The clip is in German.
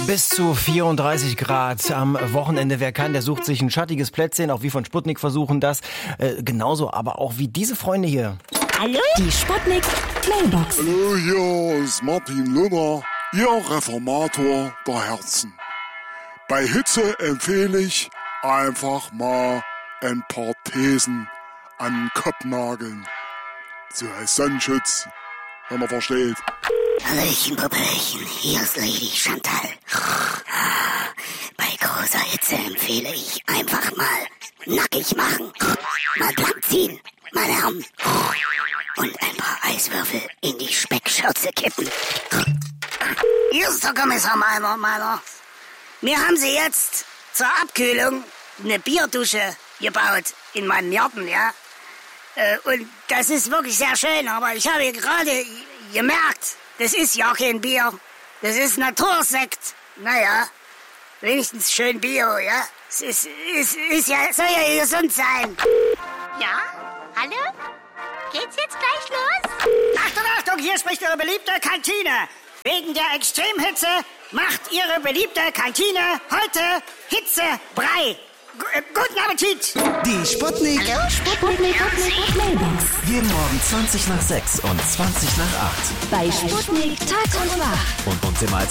Bis zu 34 Grad am Wochenende. Wer kann, der sucht sich ein schattiges Plätzchen. Auch wir von Sputnik versuchen das. Genauso aber auch wie diese Freunde hier. Hallo? Die Sputnik Mailbox. Hallo, hier ist Martin Lüder, Ihr Reformator der Herzen. Bei Hitze empfehle ich einfach mal ein paar Thesen an den Kopf nageln. So als Sonnenschutz, wenn man versteht. Hallöchen, Popöchen, hier ist Lady Chantal. Bei großer Hitze empfehle ich einfach mal nackig machen, mal blank ziehen, meine Herren. Und ein paar Eiswürfel in die Speckschürze kippen. Hier ist der Kommissar Meiner. Mir haben sie jetzt zur Abkühlung eine Bierdusche gebaut in meinem Garten, ja. Und das ist wirklich sehr schön, aber ich habe gerade gemerkt, das ist ja kein Bier. Das ist Natursekt. Naja, wenigstens schön Bio, ja. Es ist ja, soll ja gesund sein. Ja? Hallo? Geht's jetzt gleich los? Achtung, hier spricht Ihre beliebte Kantine. Wegen der Extremhitze macht Ihre beliebte Kantine heute Hitzebrei. Guten Appetit! Die Sputnik. Hallo? Sputnik Mailbox. Jeden Morgen 20 nach 6 und 20 nach 8. Bei Sputnik Tag und Nacht. Und immer als